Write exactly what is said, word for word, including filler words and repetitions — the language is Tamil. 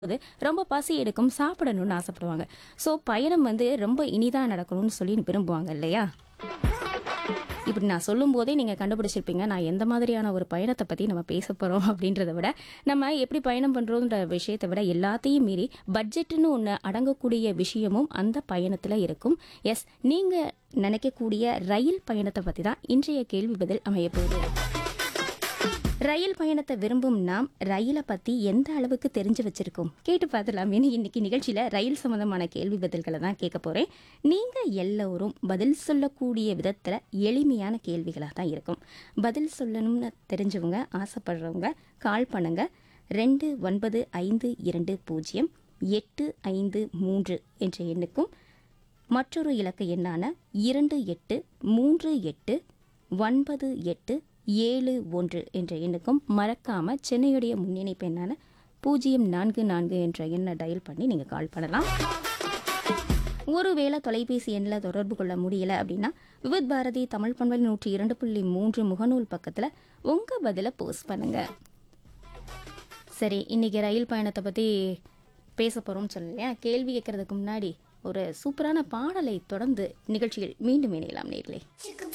போது ரொம்ப பசி எடுக்கும், சாப்பிடணும்னு ஆசைப்படுவாங்க. ஸோ பயணம் வந்து ரொம்ப இனிதா நடக்கணும்னு சொல்லி விரும்புவாங்க இல்லையா? இப்படி நான் சொல்லும்போதே நீங்க கண்டுபிடிச்சிருப்பீங்க நான் எந்த மாதிரியான ஒரு பயணத்தை பத்தி நம்ம பேச போறோம் அப்படின்றத விட, நம்ம எப்படி பயணம் பண்றோம்ன்ற விஷயத்தை விட எல்லாத்தையும் மீறி பட்ஜெட்னு ஒன்று அடங்கக்கூடிய விஷயமும் அந்த பயணத்துல இருக்கும். எஸ், நீங்க நினைக்கக்கூடிய ரயில் பயணத்தை பத்தி தான் இன்றைய கேள்வி பதில் அமைய போகுது. ரயில் பயணத்தை விரும்பும் நாம் ரயிலை பத்தி எந்த அளவுக்கு தெரிஞ்சு வச்சிருக்கோம் கேட்டு பார்த்துலாமே. இன்னைக்கு நிகழ்ச்சியில ரயில் சம்பந்தமான கேள்வி பதில்களை தான் கேட்க போறேன். நீங்க எல்லோரும் பதில் சொல்லக்கூடிய விதத்துல எளிமையான கேள்விகளாக தான் இருக்கும். பதில் சொல்லணும்னு தெரிஞ்சவங்க, ஆசைப்படுறவங்க கால் பண்ணுங்க. ரெண்டு ஒன்பது ஐந்து இரண்டு பூஜ்ஜியம் எட்டு ஐந்து மூன்று என்ற எண்ணுக்கும் மற்றொரு இலக்க எண்ணான இரண்டு எட்டு மூன்று எட்டு ஒன்பது எட்டு ஏழு ஒன்று என்ற எண்ணுக்கும் மறக்காம சென்னையுடைய முன்னிணைப்பு எண்ணான பூஜ்ஜியம் நான்கு நான்கு என்ற எண்ணை டயல் பண்ணி நீங்க கால் பண்ணலாம். ஒருவேளை தொலைபேசி எண்ணில் தொடர்பு கொள்ள முடியல அப்படின்னா விவித் பாரதி தமிழ் பண்பலை நூற்றி இரண்டு புள்ளி மூன்று முகநூல் பக்கத்துல உங்க பதில போஸ்ட் பண்ணுங்க. சரி, இன்னைக்கு ரயில் பயணத்தை பத்தி பேச போறோம்னு சொல்லலையா? கேள்வி கேட்கறதுக்கு முன்னாடி ஒரு சூப்பரான பாடலை தொடர்ந்து நிகழ்ச்சியில் மீண்டும் இணையலாம் நேர்களே.